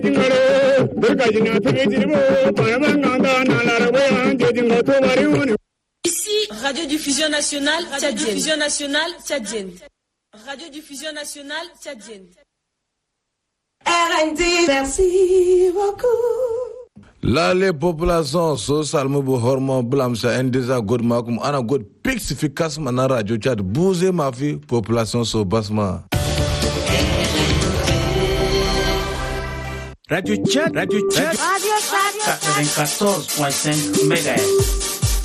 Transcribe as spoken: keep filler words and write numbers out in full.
Ici, Radiodiffusion nationale, Radiodiffusion nationale, tchadienne. Radiodiffusion nationale, tchadienne. R N D, merci beaucoup. La les populations sociales me bu hormon blam sa endeza god makum ana god pixifikas mana radio chat bouger ma vie population so basma. Radio Chat, Radio Chat, Radio Chat, quatre-vingt-quatorze point cinq mégahertz.